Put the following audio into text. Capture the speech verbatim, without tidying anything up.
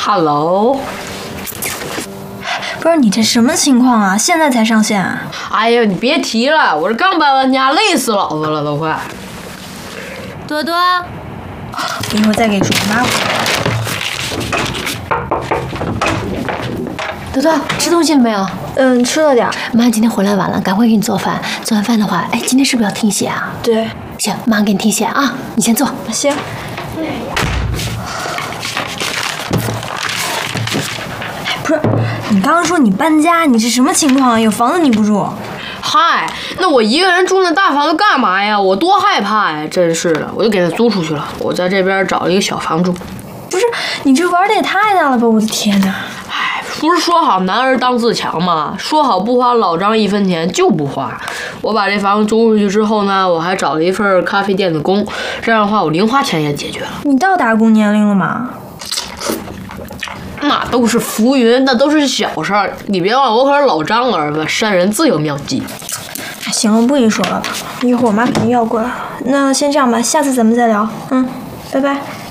Hello， 不是你这什么情况啊？现在才上线啊？ 哎呀，你别提了，我这刚搬完家，累死老子了都快。 多多，一会儿再给煮个麻婆。 多多，吃东西了没有？ 嗯，吃了点。 妈今天回来晚了，赶快给你做饭。做完饭的话，哎，今天是不是要听写啊？ 对。 行，妈给你听写啊，你先坐。 行。不是，你刚刚说你搬家，你是什么情况？有房子你不住？ 嗨，那我一个人住那大房子干嘛呀？我多害怕呀！真是的，我就给他租出去了。我在这边找了一个小房住。 不是，你这玩的也太大了吧！我的天哪！ 哎，不是说好男儿当自强吗？说好不花老张一分钱就不花。我把这房子租出去之后呢，我还找了一份咖啡店的工，这样的话我零花钱也解决了。 你到打工年龄了吗？ 那都是浮云，那都是小事儿。你别忘了，我可是老张儿子，善人自有妙计。 行了，不跟你说了吧，一会儿我妈肯定要过来了。那先这样吧，下次咱们再聊。嗯，拜拜。